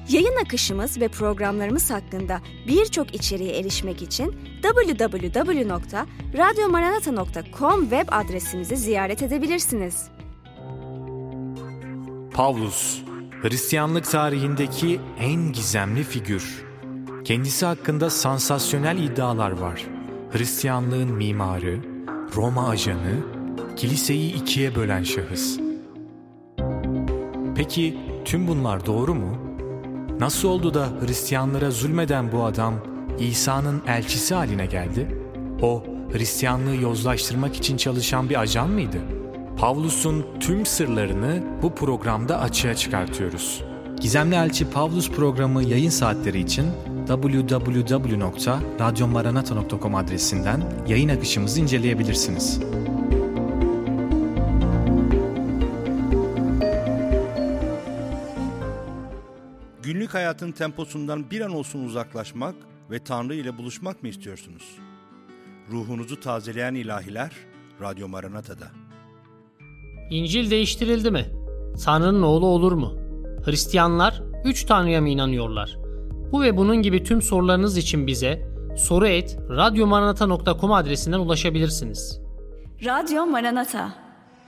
Yayın akışımız ve programlarımız hakkında birçok içeriğe erişmek için www.radyomaranata.com web adresimizi ziyaret edebilirsiniz. Pavlus, Hristiyanlık tarihindeki en gizemli figür. Kendisi hakkında sansasyonel iddialar var. Hristiyanlığın mimarı, Roma ajanı, kiliseyi ikiye bölen şahıs. Peki tüm bunlar doğru mu? Nasıl oldu da Hristiyanlara zulmeden bu adam İsa'nın elçisi haline geldi? O, Hristiyanlığı yozlaştırmak için çalışan bir ajan mıydı? Pavlus'un tüm sırlarını bu programda açığa çıkartıyoruz. Gizemli Elçi Pavlus programı yayın saatleri için www.radyomaranata.com adresinden yayın akışımızı inceleyebilirsiniz. Günlük hayatın temposundan bir an olsun uzaklaşmak ve Tanrı ile buluşmak mı istiyorsunuz? Ruhunuzu tazeleyen ilahiler Radyo Maranata'da. İncil değiştirildi mi? Tanrı'nın oğlu olur mu? Hristiyanlar 3 Tanrı'ya mı inanıyorlar? Bu ve bunun gibi tüm sorularınız için bize soru@radyomaranata.com adresinden ulaşabilirsiniz. Radyo Maranata.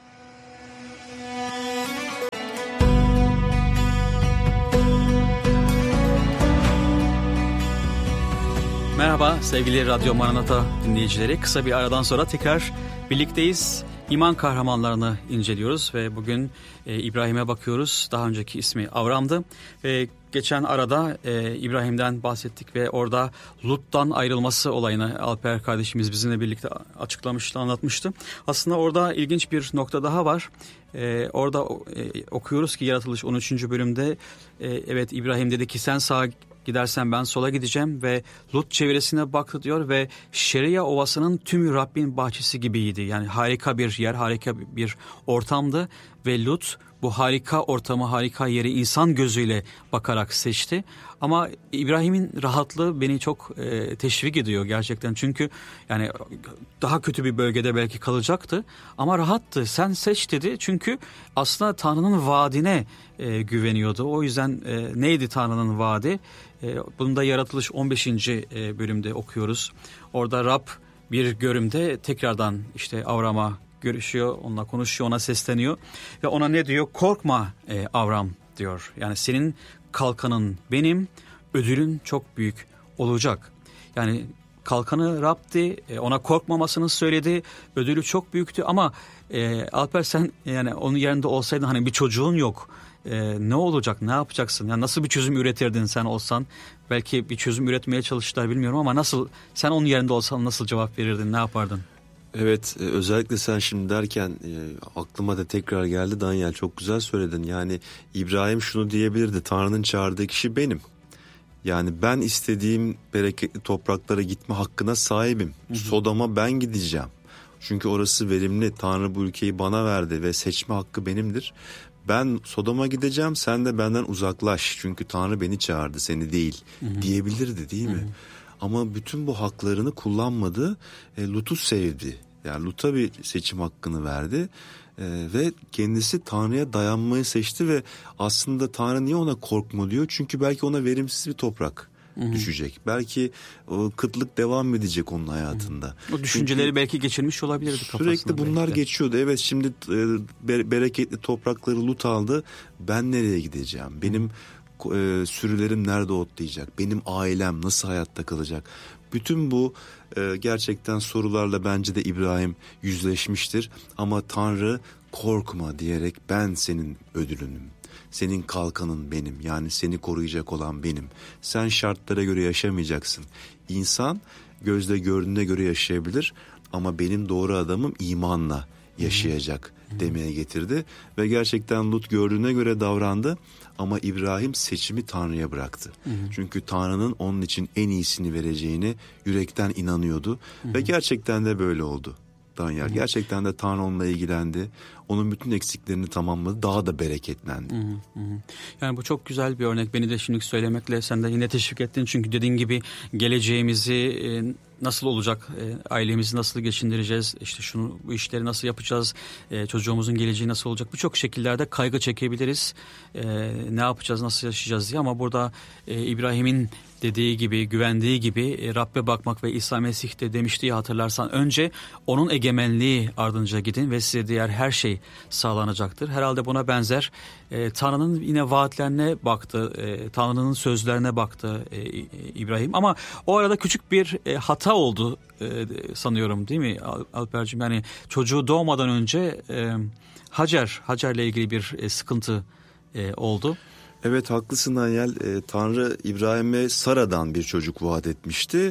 Merhaba sevgili Radyo Maranata dinleyicileri. Kısa bir aradan sonra tekrar birlikteyiz. İman kahramanlarını inceliyoruz ve bugün İbrahim'e bakıyoruz. Daha önceki ismi Avram'dı. Ve geçen arada İbrahim'den bahsettik ve orada Lut'tan ayrılması olayını Alper kardeşimiz bizimle birlikte açıklamıştı, anlatmıştı. Aslında orada ilginç bir nokta daha var. Orada okuyoruz ki Yaratılış 13. bölümde evet İbrahim dedi ki sen sağa gidersen ben sola gideceğim ve Lut çevresine baktı diyor ve Şeria Ovası'nın tümü Rabbin bahçesi gibiydi. Yani harika bir yer, harika bir ortamdı ve Lut bu harika ortamı, harika yeri insan gözüyle bakarak seçti. Ama İbrahim'in rahatlığı beni çok teşvik ediyor gerçekten. Çünkü yani daha kötü bir bölgede belki kalacaktı ama rahattı. Sen seç dedi çünkü aslında Tanrı'nın vaadine güveniyordu. O yüzden neydi Tanrı'nın vaadi? Bunu da Yaratılış 15. bölümde okuyoruz. Orada Rab bir görümde tekrardan işte Avram'a görüşüyor, onunla konuşuyor, ona sesleniyor ve ona ne diyor? Korkma Avram diyor. Yani senin kalkanın benim, ödülün çok büyük olacak. Yani kalkanı Rab'di, ona korkmamasını söyledi, ödülü çok büyüktü ama Alper sen yani onun yerinde olsaydın hani bir çocuğun yok. Ne olacak, ne yapacaksın? Yani nasıl bir çözüm üretirdin sen olsan? Belki bir çözüm üretmeye çalıştılar bilmiyorum ama nasıl sen onun yerinde olsan nasıl cevap verirdin, ne yapardın? Evet, özellikle sen şimdi derken aklıma da tekrar geldi. Daniel çok güzel söyledin. Yani İbrahim şunu diyebilirdi: Tanrı'nın çağırdığı kişi benim. Yani ben istediğim bereketli topraklara gitme hakkına sahibim. Sodom'a ben gideceğim. Çünkü orası verimli. Tanrı bu ülkeyi bana verdi ve seçme hakkı benimdir. Ben Sodom'a gideceğim, sen de benden uzaklaş. Çünkü Tanrı beni çağırdı, seni değil diyebilirdi değil mi? Ama bütün bu haklarını kullanmadı. Lut'u sevdi. Yani Lut'a bir seçim hakkını verdi. Ve kendisi Tanrı'ya dayanmayı seçti ve aslında Tanrı niye ona korkma diyor? Çünkü belki ona verimsiz bir toprak düşecek. Belki o kıtlık devam edecek onun hayatında. O düşünceleri çünkü belki geçirmiş olabilirdi kafasında. Sürekli bunlar geçiyordu. Evet, şimdi bereketli toprakları Lut aldı. Ben nereye gideceğim? Benim sürülerim nerede otlayacak? Benim ailem nasıl hayatta kalacak? Bütün bu gerçekten sorularla bence de İbrahim yüzleşmiştir. Ama Tanrı korkma diyerek ben senin ödülünüm. Senin kalkanın benim, yani seni koruyacak olan benim. Sen şartlara göre yaşamayacaksın. İnsan gözle gördüğüne göre yaşayabilir ama benim doğru adamım imanla yaşayacak demeye getirdi. Ve gerçekten Lut gördüğüne göre davrandı ama İbrahim seçimi Tanrı'ya bıraktı. Çünkü Tanrı'nın onun için en iyisini vereceğine yürekten inanıyordu ve gerçekten de böyle oldu. Daniel gerçekten de Tanrı onunla ilgilendi. onun bütün eksiklerini tamamladı. Daha da bereketlendi. Yani bu çok güzel bir örnek. Beni de şimdi söylemekle sen de yine teşvik ettin. Çünkü dediğin gibi geleceğimizi nasıl olacak, ailemizi nasıl geçindireceğiz, işte bu işleri nasıl yapacağız, çocuğumuzun geleceği nasıl olacak, birçok şekillerde kaygı çekebiliriz. Ne yapacağız, nasıl yaşayacağız diye, ama burada İbrahim'in dediği gibi, güvendiği gibi Rabbe bakmak ve İsa Mesih de demişti ya, hatırlarsan, önce onun egemenliği ardınca gidin ve size diğer her şey sağlanacaktır. Herhalde buna benzer Tanrı'nın yine vaatlerine baktı, Tanrı'nın sözlerine baktı İbrahim, ama o arada küçük bir hata oldu sanıyorum, değil mi Alper'cim? Yani çocuğu doğmadan önce Hacer'le ilgili bir sıkıntı oldu. Evet, haklısın Daniel. Tanrı İbrahim'e Sara'dan bir çocuk vaat etmişti.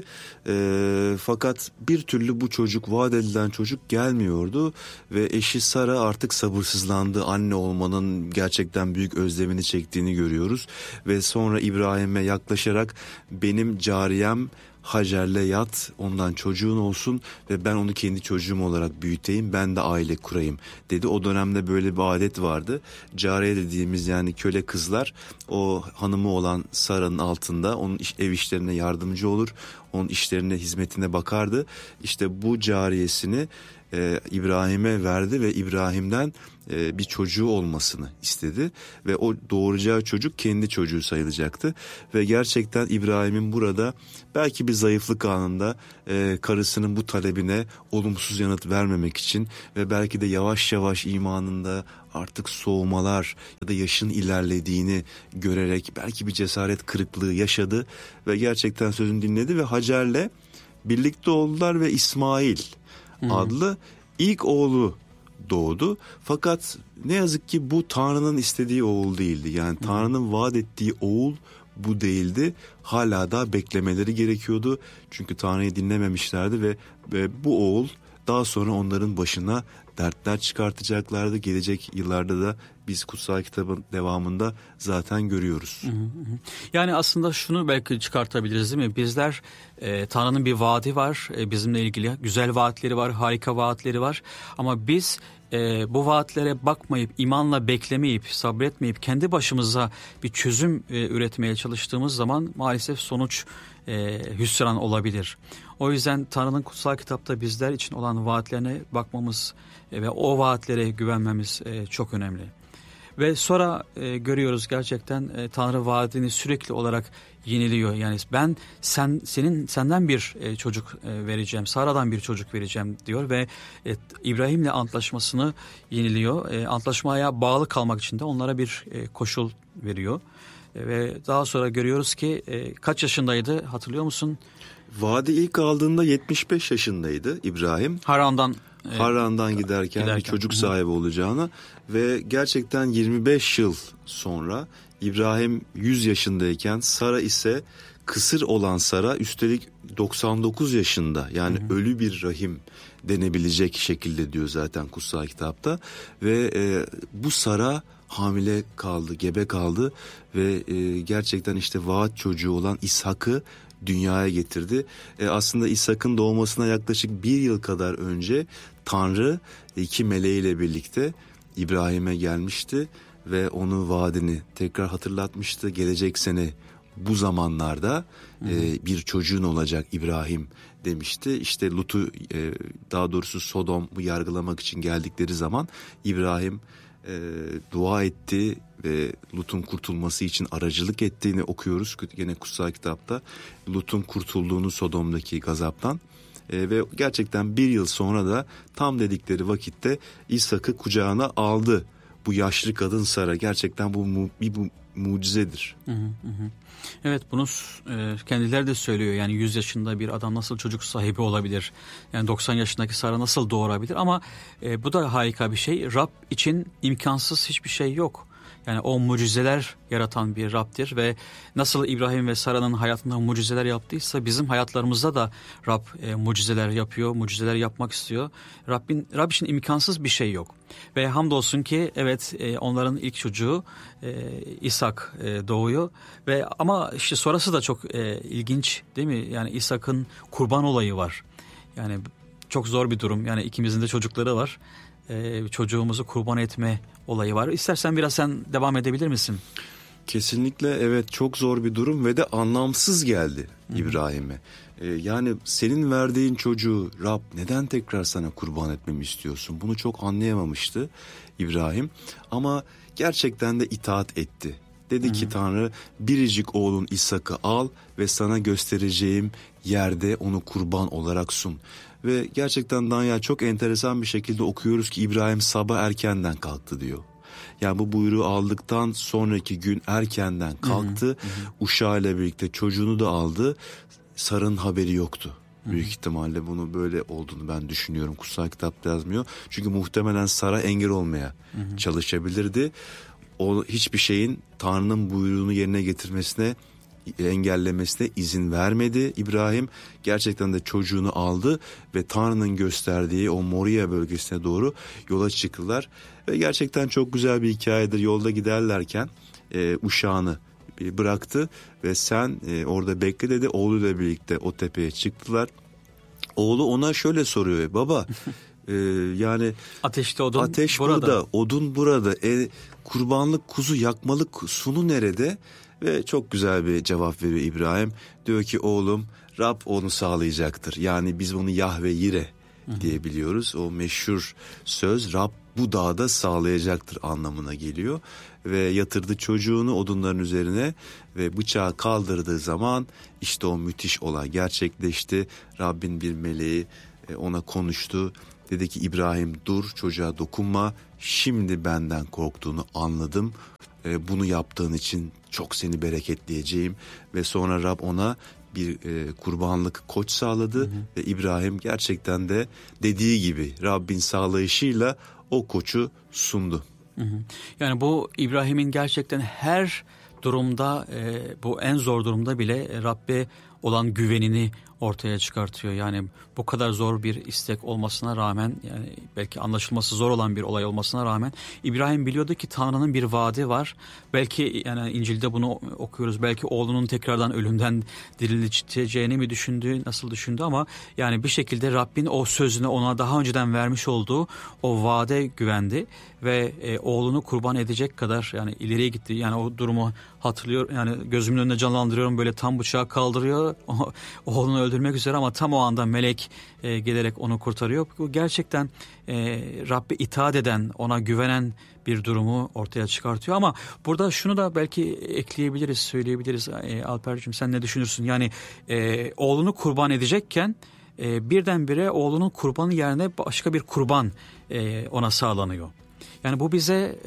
Fakat bir türlü bu çocuk, vaat edilen çocuk gelmiyordu. Ve eşi Sara artık sabırsızlandı. Anne olmanın gerçekten büyük özlemini çektiğini görüyoruz. Ve sonra İbrahim'e yaklaşarak benim cariyem Hacer'le yat, ondan çocuğun olsun ve ben onu kendi çocuğum olarak büyüteyim, ben de aile kurayım dedi. O dönemde böyle bir adet vardı. Cariye dediğimiz, yani köle kızlar, o hanımı olan Sara'nın altında onun ev işlerine yardımcı olur, onun işlerine, hizmetine bakardı. İşte bu cariyesini İbrahim'e verdi ve İbrahim'den bir çocuğu olmasını istedi ve o doğuracağı çocuk kendi çocuğu sayılacaktı. Ve gerçekten İbrahim'in burada belki bir zayıflık anında karısının bu talebine olumsuz yanıt vermemek için ve belki de yavaş yavaş imanında artık soğumalar ya da yaşın ilerlediğini görerek belki bir cesaret kırıklığı yaşadı ve gerçekten sözünü dinledi ve Hacer'le birlikte oldular ve İsmail adlı ilk oğlu doğdu. Fakat ne yazık ki bu Tanrı'nın istediği oğul değildi. Yani Tanrı'nın vaat ettiği oğul bu değildi. Hala da beklemeleri gerekiyordu. Çünkü Tanrı'yı dinlememişlerdi ve bu oğul daha sonra onların başına dertler çıkartacaklardı. Gelecek yıllarda da biz kutsal kitabın devamında zaten görüyoruz. Yani aslında şunu belki çıkartabiliriz, değil mi? Bizler Tanrı'nın bir vaadi var, bizimle ilgili güzel vaatleri var, harika vaatleri var. Ama biz bu vaatlere bakmayıp, imanla beklemeyip, sabretmeyip kendi başımıza bir çözüm üretmeye çalıştığımız zaman maalesef sonuç hüsran olabilir. O yüzden Tanrı'nın kutsal kitapta bizler için olan vaatlerine bakmamız ve o vaatlere güvenmemiz çok önemli. Ve sonra görüyoruz gerçekten Tanrı vaadini sürekli olarak yeniliyor. Yani ben senden bir çocuk vereceğim, Sara'dan bir çocuk vereceğim diyor ve İbrahim'le antlaşmasını yeniliyor. Antlaşmaya bağlı kalmak için de onlara bir koşul veriyor. Ve daha sonra görüyoruz ki kaç yaşındaydı, hatırlıyor musun? Vaadi ilk aldığında 75 yaşındaydı İbrahim. Haran'dan giderken bir çocuk sahibi olacağına ve gerçekten 25 yıl sonra İbrahim 100 yaşındayken, Sara ise, kısır olan Sara üstelik 99 yaşında, yani ölü bir rahim denebilecek şekilde diyor zaten kutsal kitapta ve bu Sara hamile kaldı, gebe kaldı ve gerçekten işte vaat çocuğu olan İshak'ı dünyaya getirdi. Aslında İshak'ın doğmasına yaklaşık 1 yıl kadar önce Tanrı 2 meleğiyle birlikte İbrahim'e gelmişti ve onu vaadini tekrar hatırlatmıştı. Gelecek sene bu zamanlarda bir çocuğun olacak İbrahim demişti. İşte Lut'u, daha doğrusu Sodom'u yargılamak için geldikleri zaman İbrahim dua etti ve Lut'un kurtulması için aracılık ettiğini okuyoruz gene kutsal kitapta. Lut'un kurtulduğunu Sodom'daki gazaptan ve gerçekten 1 yıl sonra da tam dedikleri vakitte İshak'ı kucağına aldı. Bu yaşlı kadın Sara, gerçekten bu mucizedir. Evet, bunu kendileri de söylüyor. Yani 100 yaşında bir adam nasıl çocuk sahibi olabilir? Yani 90 yaşındaki Sara nasıl doğurabilir? Ama bu da harika bir şey. Rab için imkansız hiçbir şey yok. Yani o mucizeler yaratan bir Rab'dir ve nasıl İbrahim ve Sara'nın hayatında mucizeler yaptıysa bizim hayatlarımızda da Rab mucizeler yapıyor, mucizeler yapmak istiyor. Rab için imkansız bir şey yok. Ve hamdolsun ki evet, onların ilk çocuğu İshak doğuyor ve ama işte sonrası da çok ilginç, değil mi? Yani İshak'ın kurban olayı var. Yani çok zor bir durum. Yani ikimizin de çocukları var. çocuğumuzu kurban etme olayı var. İstersen biraz sen devam edebilir misin? Kesinlikle evet, çok zor bir durum ve de anlamsız geldi İbrahim'e. Yani senin verdiğin çocuğu Rab neden tekrar sana kurban etmemi istiyorsun? Bunu çok anlayamamıştı İbrahim ama gerçekten de itaat etti. Dedi ki Tanrı, biricik oğlun İshak'ı al ve sana göstereceğim yerde onu kurban olarak sun. Ve gerçekten Danyal, çok enteresan bir şekilde okuyoruz ki İbrahim sabah erkenden kalktı diyor. Yani bu buyruğu aldıktan sonraki gün erkenden kalktı. Uşağıyla birlikte çocuğunu da aldı. Sarı'nın haberi yoktu. Büyük ihtimalle bunu böyle olduğunu ben düşünüyorum. Kutsal kitapta yazmıyor. Çünkü muhtemelen Sara engel olmaya çalışabilirdi. O hiçbir şeyin Tanrı'nın buyruğunu yerine getirmesine, engellemesine izin vermedi. İbrahim gerçekten de çocuğunu aldı ve Tanrı'nın gösterdiği o Moria bölgesine doğru yola çıktılar. Ve gerçekten çok güzel bir hikayedir. Yolda giderlerken uşağını bıraktı ve sen orada bekle dedi. Oğluyla birlikte o tepeye çıktılar. Oğlu ona şöyle soruyor: baba yani ateşte odun, ateş burada, odun burada. Kurbanlık kuzu, yakmalık sunu nerede? Ve çok güzel bir cevap veriyor İbrahim. Diyor ki oğlum, Rab onu sağlayacaktır. Yani biz bunu Yahve Yire diyebiliyoruz. O meşhur söz Rab bu dağda sağlayacaktır anlamına geliyor. Ve yatırdı çocuğunu odunların üzerine ve bıçağı kaldırdığı zaman işte o müthiş olay gerçekleşti. Rabbin bir meleği ona konuştu. Dedi ki İbrahim, dur, çocuğa dokunma. Şimdi benden korktuğunu anladım. Bunu yaptığın için çok seni bereketleyeceğim. Ve sonra Rab ona bir kurbanlık koç sağladı. Ve İbrahim gerçekten de dediği gibi Rabbin sağlayışıyla o koçu sundu. Yani bu İbrahim'in gerçekten her durumda, bu en zor durumda bile Rabbe olan güvenini ortaya çıkartıyor. Yani bu kadar zor bir istek olmasına rağmen, yani belki anlaşılması zor olan bir olay olmasına rağmen İbrahim biliyordu ki Tanrı'nın bir vaadi var. Belki yani İncil'de bunu okuyoruz. Belki oğlunun tekrardan ölümden dirileceğini mi düşündü, nasıl düşündü, ama yani bir şekilde Rabbin o sözüne, ona daha önceden vermiş olduğu o vaade güvendi ve oğlunu kurban edecek kadar yani ileriye gitti. Yani o durumu hatırlıyor, yani gözümün önünde canlandırıyorum, böyle tam bıçağı kaldırıyor oğlunu öldürmek üzere ama tam o anda melek gelerek onu kurtarıyor. Bu gerçekten Rabbe itaat eden, ona güvenen bir durumu ortaya çıkartıyor. Ama burada şunu da belki ekleyebiliriz, söyleyebiliriz. Alper'cığım, sen ne düşünürsün? Yani oğlunu kurban edecekken birdenbire oğlunun kurbanı yerine başka bir kurban ona sağlanıyor. Yani bu bize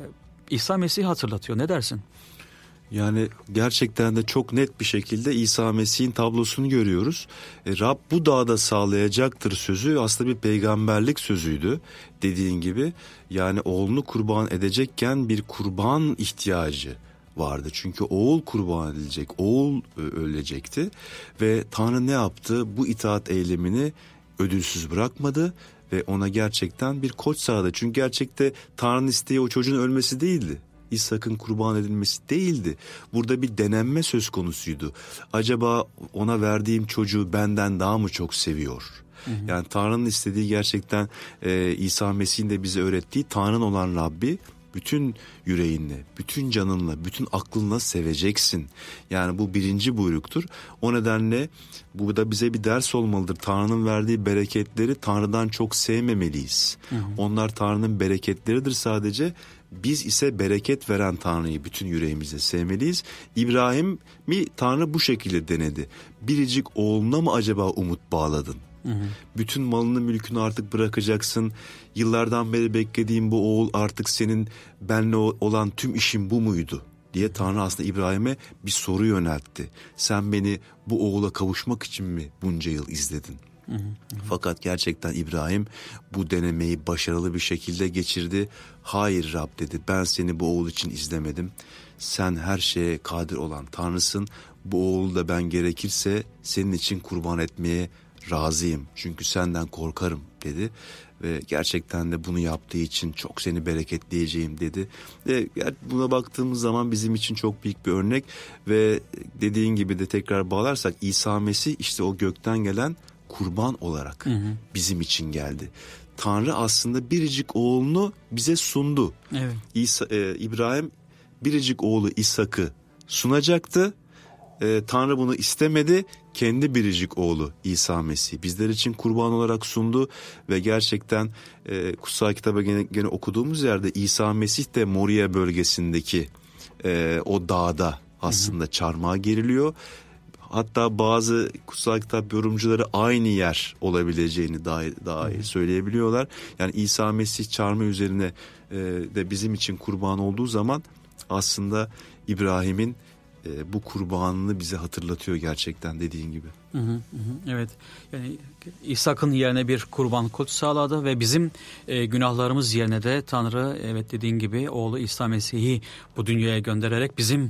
İsa Mesih'i hatırlatıyor. Ne dersin? Yani gerçekten de çok net bir şekilde İsa Mesih'in tablosunu görüyoruz. Rab bu dağda sağlayacaktır sözü aslında bir peygamberlik sözüydü dediğin gibi. Yani oğlunu kurban edecekken bir kurban ihtiyacı vardı. Çünkü oğul kurban edilecek, oğul ölecekti. Ve Tanrı ne yaptı? Bu itaat eylemini ödülsüz bırakmadı ve ona gerçekten bir koç sağladı. Çünkü gerçekte Tanrı'nın isteği o çocuğun ölmesi değildi. İshak'ın kurban edilmesi değildi. Burada bir denenme söz konusuydu. Acaba ona verdiğim çocuğu benden daha mı çok seviyor? Yani Tanrı'nın istediği gerçekten İsa Mesih'in de bize öğrettiği, Tanrı'nın olan Rabbi bütün yüreğinle, bütün canınla, bütün aklınla seveceksin. Yani bu birinci buyruktur. O nedenle bu da bize bir ders olmalıdır. Tanrı'nın verdiği bereketleri Tanrı'dan çok sevmemeliyiz. Onlar Tanrı'nın bereketleridir sadece. Biz ise bereket veren Tanrı'yı bütün yüreğimizle sevmeliyiz. İbrahim'i Tanrı bu şekilde denedi. Biricik oğluna mı acaba umut bağladın? Bütün malını mülkünü artık bırakacaksın. Yıllardan beri beklediğim bu oğul artık senin, benle olan tüm işin bu muydu? Diye Tanrı aslında İbrahim'e bir soru yöneltti. Sen beni bu oğula kavuşmak için mi bunca yıl izledin? Fakat gerçekten İbrahim bu denemeyi başarılı bir şekilde geçirdi. Hayır Rab dedi, ben seni bu oğul için izlemedim. Sen her şeye kadir olan Tanrısın. Bu oğulu da ben gerekirse senin için kurban etmeye razıyım. Çünkü senden korkarım dedi. Ve gerçekten de bunu yaptığı için çok seni bereketleyeceğim dedi. Ve buna baktığımız zaman bizim için çok büyük bir örnek. Ve dediğin gibi de tekrar bağlarsak İsa Mesih işte o gökten gelen kurban olarak bizim için geldi. Tanrı aslında biricik oğlunu bize sundu. Evet. İbrahim biricik oğlu İshak'ı sunacaktı. Tanrı bunu istemedi. Kendi biricik oğlu İsa Mesih bizler için kurban olarak sundu ve gerçekten kutsal kitaba gene okuduğumuz yerde İsa Mesih de Moria bölgesindeki o dağda aslında çarmıha geriliyor. Hatta bazı kutsal kitap yorumcuları aynı yer olabileceğini dahi söyleyebiliyorlar. Yani İsa Mesih çarmıh üzerine de bizim için kurban olduğu zaman aslında İbrahim'in bu kurbanını bize hatırlatıyor gerçekten dediğin gibi. Evet, yani İshak'ın yerine bir kurban kut sağladı ve bizim günahlarımız yerine de Tanrı, evet dediğin gibi oğlu İsa Mesih'i bu dünyaya göndererek bizim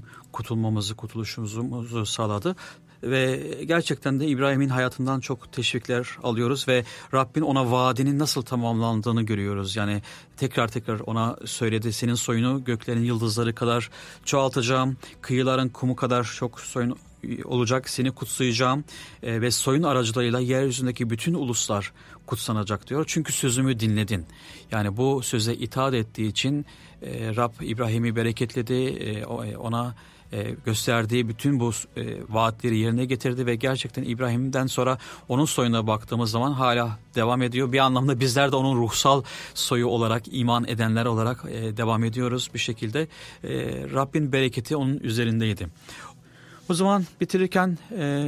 kurtuluşumuzu sağladı. Ve gerçekten de İbrahim'in hayatından çok teşvikler alıyoruz ve Rabbin ona vaadinin nasıl tamamlandığını görüyoruz. Yani tekrar ona söyledi, senin soyunu göklerin yıldızları kadar çoğaltacağım, kıyıların kumu kadar çok soyun olacak, seni kutsayacağım ve soyun aracılığıyla yeryüzündeki bütün uluslar kutsanacak diyor. Çünkü sözümü dinledin. Yani bu söze itaat ettiği için Rab İbrahim'i bereketledi, ona gösterdiği bütün bu vaatleri yerine getirdi ve gerçekten İbrahim'den sonra onun soyuna baktığımız zaman hala devam ediyor. Bir anlamda bizler de onun ruhsal soyu olarak, iman edenler olarak devam ediyoruz bir şekilde. Rabbin bereketi onun üzerindeydi. O zaman bitirirken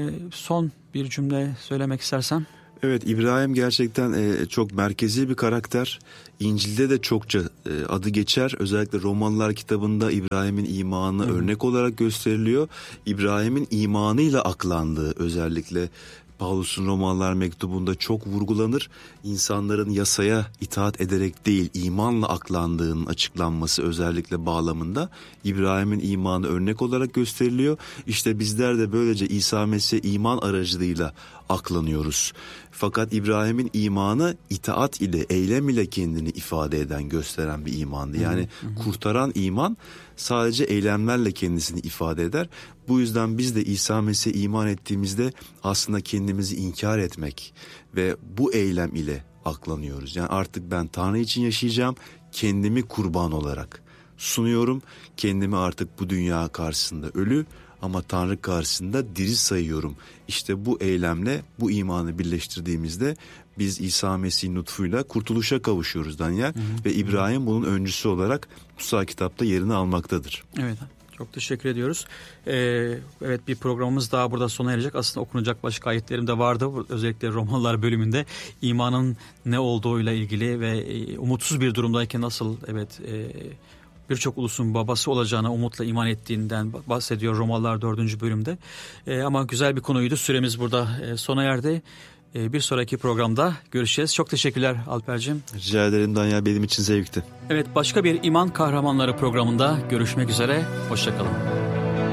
son bir cümle söylemek istersen. Evet, İbrahim gerçekten çok merkezi bir karakter. İncil'de de çokça adı geçer. Özellikle Romalılar kitabında İbrahim'in imanı örnek olarak gösteriliyor. İbrahim'in imanıyla aklandığı özellikle Pavlus'un Romalılar mektubunda çok vurgulanır. İnsanların yasaya itaat ederek değil, imanla aklandığının açıklanması özellikle bağlamında İbrahim'in imanı örnek olarak gösteriliyor. İşte bizler de böylece İsa Mesih'e iman aracılığıyla aklanıyoruz. Fakat İbrahim'in imanı itaat ile, eylem ile kendini ifade eden, gösteren bir imandı. Yani kurtaran iman sadece eylemlerle kendisini ifade eder. Bu yüzden biz de İsa Mesih'e iman ettiğimizde aslında kendimizi inkar etmek ve bu eylem ile aklanıyoruz. Yani artık ben Tanrı için yaşayacağım, kendimi kurban olarak sunuyorum. Kendimi artık bu dünya karşısında ölü ama Tanrı karşısında diri sayıyorum. İşte bu eylemle bu imanı birleştirdiğimizde biz İsa Mesih'in lütfuyla kurtuluşa kavuşuyoruz Daniel. Ve İbrahim bunun öncüsü olarak kutsal kitapta yerini almaktadır. Evet. Çok teşekkür ediyoruz. Evet, bir programımız daha burada sona erecek. Aslında okunacak başka ayetlerim de vardı. Özellikle Romalılar bölümünde imanın ne olduğuyla ilgili ve umutsuz bir durumdayken nasıl birçok ulusun babası olacağına umutla iman ettiğinden bahsediyor Romalılar 4. bölümde. Ama güzel bir konuydu. Süremiz burada sona erdi. Bir sonraki programda görüşeceğiz. Çok teşekkürler Alper'cim. Rica ederim Danyal, benim için zevkti. Evet, başka bir İman Kahramanları programında görüşmek üzere. Hoşça kalın.